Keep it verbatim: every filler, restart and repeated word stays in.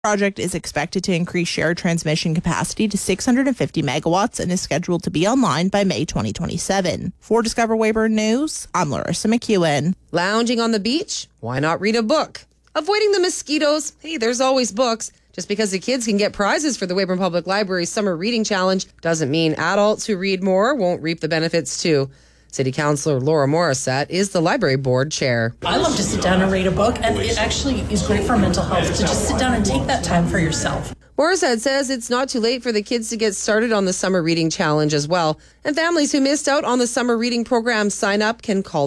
Project is expected to increase shared transmission capacity to six hundred fifty megawatts and is scheduled to be online by May twenty twenty-seven. For Discover Weyburn News, I'm Larissa McEwen. Lounging on the beach? Why not read a book? Avoiding the mosquitoes? Hey, there's always books. Just because the kids can get prizes for the Weyburn Public Library Summer Reading Challenge doesn't mean adults who read more won't reap the benefits too. City Councillor Laura Morissette is the library board chair. I love to sit down and read a book, and it actually is great for mental health to just sit down and take that time for yourself. Morissette says it's not too late for the kids to get started on the Summer Reading Challenge as well. And families who missed out on the Summer Reading program sign up can call